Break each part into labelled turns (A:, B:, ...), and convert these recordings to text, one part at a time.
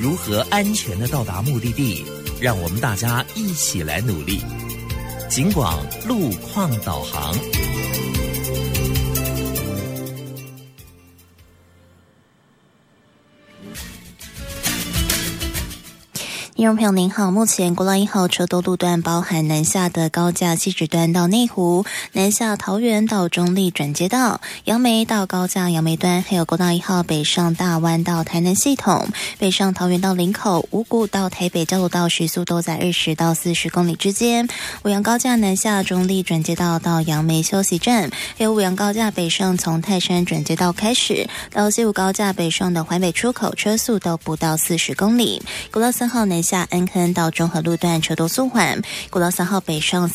A: 如何安全地到达目的地，让我们大家一起来努力。警广路况导航。
B: 听众朋友您好，目前国道1号车多路段包含南下的高架汐止段到内湖，南下桃园到中立转接道，杨梅到高架杨梅段，还有国道1号北上大湾到台南系统，北上桃园到林口，五股到台北交流道时速都在20到40公里之间。五杨高架南下中立转接道到杨梅休息站，还有五杨高架北上从泰山转接道开始到西武高架北上的环北出口，车速都不到40公里。国道3号南下安坑到中和路段车多速缓，国道3号北上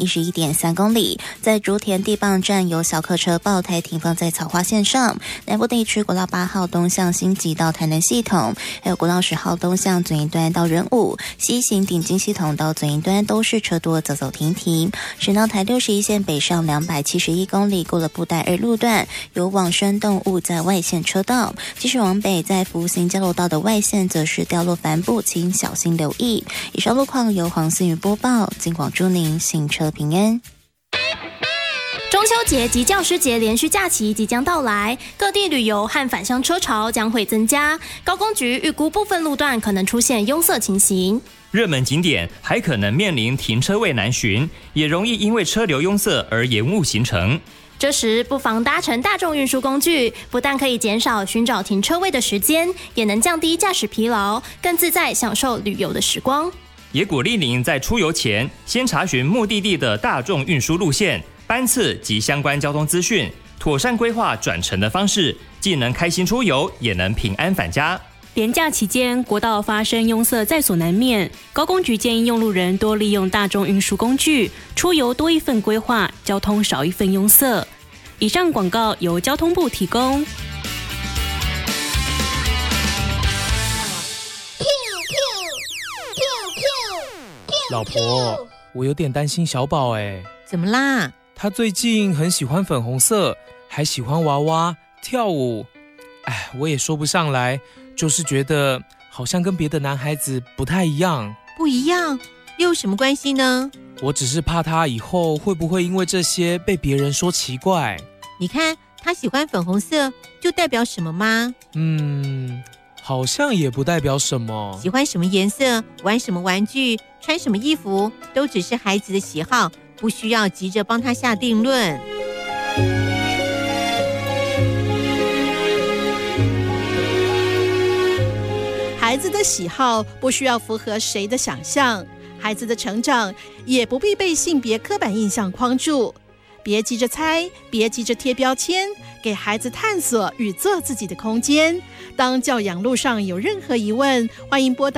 B: 411.3公里，在竹田地磅站有小客车爆胎停放在草花线上。南部地区国道8号东向新集到台南系统，还有国道10号东向左营端到仁武，西行顶金系统到左营端都是车多走走停停。省道台61线北上271公里，过了布袋2路段有往生动物在外线车道，继续往北在福兴交流道的外线则是掉落帆布，请小心留意。以上路况由黄思雨播报，警广祝您行车平安。
C: 中秋节及教师节连续假期即将到来，各地旅游和返乡车潮将会增加，高工局预估部分路段可能出现拥塞情形。
D: 热门景点还可能面临停车位难寻，也容易因为车流拥塞而延误行程。
C: 这时不妨搭乘大众运输工具，不但可以减少寻找停车位的时间，也能降低驾驶疲劳，更自在享受旅游的时光。
D: 也鼓励您在出游前先查询目的地的大众运输路线、班次及相关交通资讯，妥善规划转乘的方式，既能开心出游，也能平安返家。
E: 连假期间，国道发生拥塞在所难免，高工局建议用路人多利用大众运输工具，出游多一份规划，交通少一份拥塞。以上广告由交通部提供。
F: 老婆，我有点担心小宝
G: 怎么啦？
F: 他最近很喜欢粉红色，还喜欢娃娃跳舞。我也说不上来，就是觉得好像跟别的男孩子不太一样。
G: 不一样？又有什么关系呢？
F: 我只是怕他以后会不会因为这些被别人说奇怪。
G: 你看他喜欢粉红色，就代表什么吗？
F: 好像也不代表什么。
G: 喜欢什么颜色，玩什么玩具，穿什么衣服，都只是孩子的喜好，不需要急着帮他下定论。
H: 孩子的喜好不需要符合谁的想象，孩子的成长也不必被性别刻板印象框住。别急着猜，别急着贴标签，给孩子探索与做自己的空间。当教养路上有任何疑问，欢迎拨打